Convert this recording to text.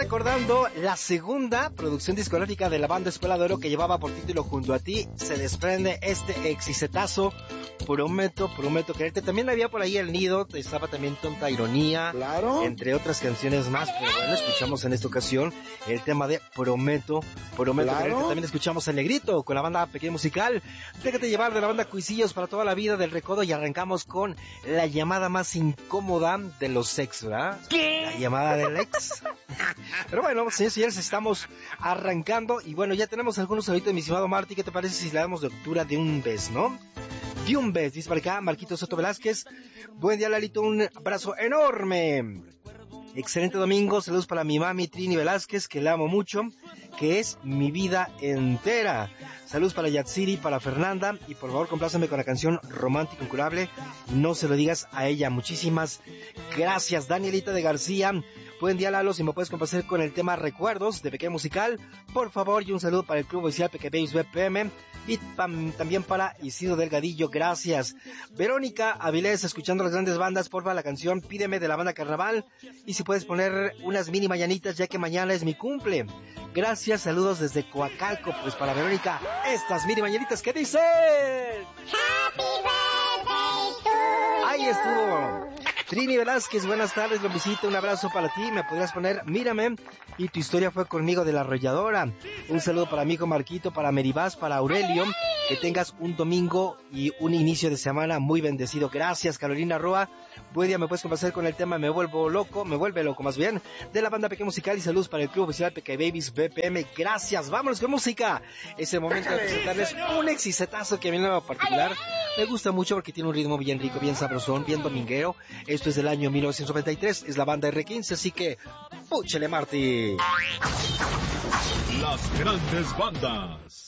recordando la segunda producción discográfica de la banda Escuela de Oro, que llevaba por título Junto a ti, se desprende este exicetazo, Prometo quererte. También había por ahí El Nido, estaba también Tonta Ironía, claro, entre otras canciones más, pero bueno, escuchamos en esta ocasión el tema de Prometo claro. Quererte. También escuchamos El Negrito con la banda Pequeño Musical, Déjate Llevar de la banda Cuisillos, Para Toda la Vida del Recodo, y arrancamos con la llamada más incómoda de los ex, ¿verdad? ¿Qué? La llamada del ex. Pero bueno, señores y señores, estamos arrancando y bueno, ya tenemos algunos ahorita, mi estimado Marty. ¿Qué te parece si le damos lectura de un beso, no? De un beso, dice para acá Marquito Soto Velázquez. Buen día, Lalito, un abrazo enorme. Excelente domingo, saludos para mi mami Trini Velázquez, que la amo mucho, que es mi vida entera. Saludos para Yatsiri, para Fernanda, y por favor compláceme con la canción Romántico Incurable, no se lo digas a ella. Muchísimas gracias. Danielita de García, buen día, Lalo, si me puedes complacer con el tema Recuerdos de Pequeño Musical, por favor, y un saludo para el Club Oficial Peque Babies BPM, y también para Isidro Delgadillo, gracias. Verónica Avilés, escuchando las grandes bandas, porfa, la canción Pídeme de la banda Carnaval, y si puedes poner unas mini mañanitas, ya que mañana es mi cumple. Gracias, saludos desde Coacalco. Pues para Verónica, estas mini mañanitas que dicen Happy birthday to you. Ahí estuvo Trini Velázquez, buenas tardes, lo visito, un abrazo para ti. Me podrías poner Mírame y Tu historia fue conmigo de La Arrolladora. Un saludo para mi hijo Marquito, para Meribás, para Aurelio. Que tengas un domingo y un inicio de semana muy bendecido. Gracias, Carolina Roa. Buen día, me puedes complacer con el tema Me vuelve loco más bien, de la banda Pequeño Musical, y saludos para el Club Oficial Peque Babies BPM. Gracias, vámonos con música. Es el momento de presentarles un exicetazo que a mí en particular me gusta mucho porque tiene un ritmo bien rico, bien sabrosón, bien dominguero. Esto es del año 1993, es la banda R15, así que púchele, Marty. Las grandes bandas.